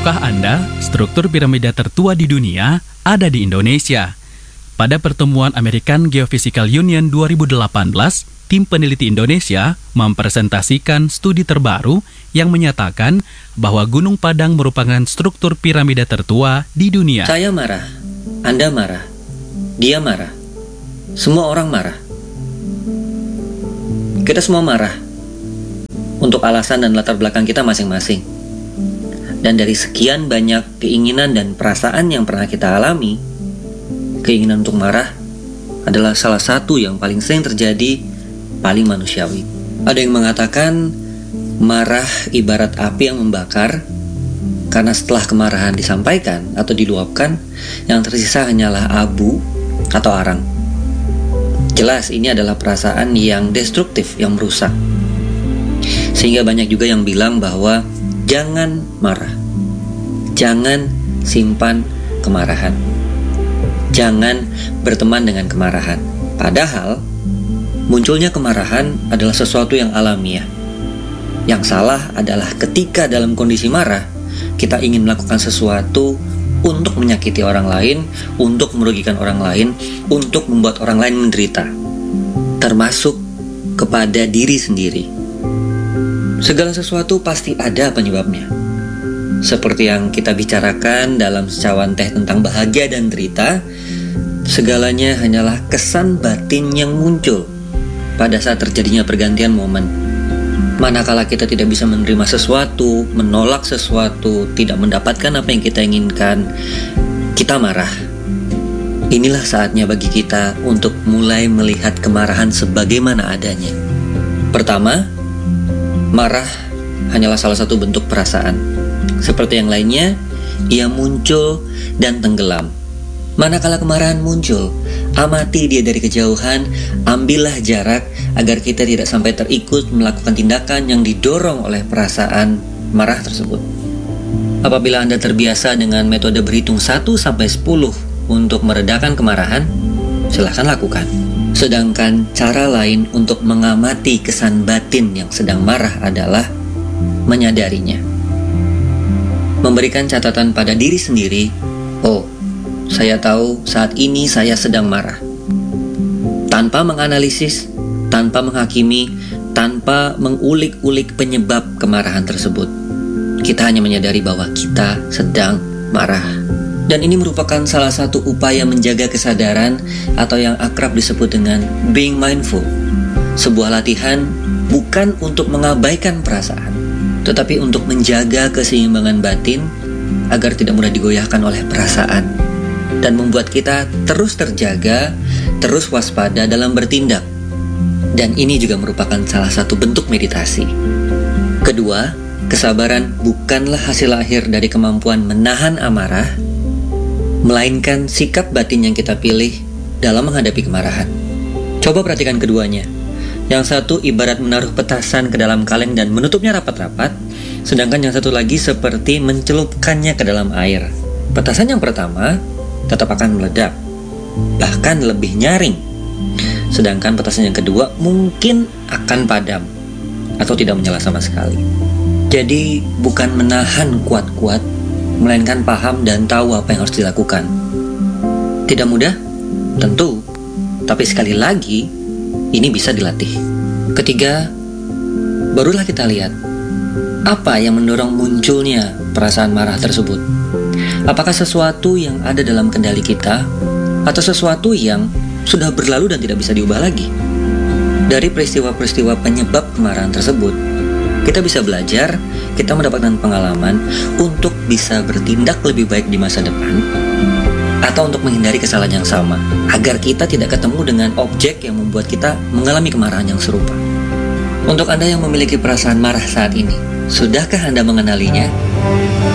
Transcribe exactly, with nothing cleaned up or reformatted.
Tahukah Anda, struktur piramida tertua di dunia ada di Indonesia? Pada pertemuan American Geophysical Union dua ribu delapan belas, tim peneliti Indonesia mempresentasikan studi terbaru yang menyatakan bahwa Gunung Padang merupakan struktur piramida tertua di dunia. Saya marah, Anda marah, dia marah, semua orang marah. Kita semua marah untuk alasan dan latar belakang kita masing-masing. Dan dari sekian banyak keinginan dan perasaan yang pernah kita alami, keinginan untuk marah adalah salah satu yang paling sering terjadi, paling manusiawi. Ada yang mengatakan marah ibarat api yang membakar, karena setelah kemarahan disampaikan atau diluapkan, yang tersisa hanyalah abu atau arang. Jelas ini adalah perasaan yang destruktif, yang merusak. Sehingga banyak juga yang bilang bahwa jangan marah, jangan simpan kemarahan, jangan berteman dengan kemarahan. Padahal munculnya kemarahan adalah sesuatu yang alamiah. Yang salah adalah ketika dalam kondisi marah, kita ingin melakukan sesuatu untuk menyakiti orang lain, untuk merugikan orang lain, untuk membuat orang lain menderita, termasuk kepada diri sendiri. Segala sesuatu pasti ada penyebabnya. Seperti yang kita bicarakan dalam secawan teh tentang bahagia dan derita, segalanya hanyalah kesan batin yang muncul pada saat terjadinya pergantian momen. Manakala kita tidak bisa menerima sesuatu, menolak sesuatu, tidak mendapatkan apa yang kita inginkan, kita marah. Inilah saatnya bagi kita untuk mulai melihat kemarahan sebagaimana adanya. Pertama, marah hanyalah salah satu bentuk perasaan. Seperti yang lainnya, ia muncul dan tenggelam. Manakala kemarahan muncul, amati dia dari kejauhan, ambillah jarak agar kita tidak sampai terikut melakukan tindakan yang didorong oleh perasaan marah tersebut. Apabila Anda terbiasa dengan metode berhitung satu sampai sepuluh untuk meredakan kemarahan, silahkan lakukan. Sedangkan cara lain untuk mengamati kesan batin yang sedang marah adalah menyadarinya. Memberikan catatan pada diri sendiri, oh, saya tahu saat ini saya sedang marah. Tanpa menganalisis, tanpa menghakimi, tanpa mengulik-ulik penyebab kemarahan tersebut. Kita hanya menyadari bahwa kita sedang marah. Dan ini merupakan salah satu upaya menjaga kesadaran atau yang akrab disebut dengan being mindful. Sebuah latihan bukan untuk mengabaikan perasaan, tetapi untuk menjaga keseimbangan batin agar tidak mudah digoyahkan oleh perasaan dan membuat kita terus terjaga, terus waspada dalam bertindak. Dan ini juga merupakan salah satu bentuk meditasi. Kedua, kesabaran bukanlah hasil akhir dari kemampuan menahan amarah, melainkan sikap batin yang kita pilih dalam menghadapi kemarahan. Coba perhatikan keduanya. Yang satu ibarat menaruh petasan ke dalam kaleng dan menutupnya rapat-rapat, sedangkan yang satu lagi seperti mencelupkannya ke dalam air. Petasan yang pertama tetap akan meledak, bahkan lebih nyaring. Sedangkan petasan yang kedua mungkin akan padam atau tidak menyala sama sekali. Jadi bukan menahan kuat-kuat, melainkan paham dan tahu apa yang harus dilakukan. Tidak mudah? Tentu. Tapi sekali lagi, ini bisa dilatih. Ketiga, barulah kita lihat apa yang mendorong munculnya perasaan marah tersebut. Apakah sesuatu yang ada dalam kendali kita, atau sesuatu yang sudah berlalu dan tidak bisa diubah lagi? Dari peristiwa-peristiwa penyebab kemarahan tersebut, kita bisa belajar, kita mendapatkan pengalaman untuk bisa bertindak lebih baik di masa depan, atau untuk menghindari kesalahan yang sama, agar kita tidak ketemu dengan objek yang membuat kita mengalami kemarahan yang serupa. Untuk Anda yang memiliki perasaan marah saat ini, sudahkah Anda mengenalinya?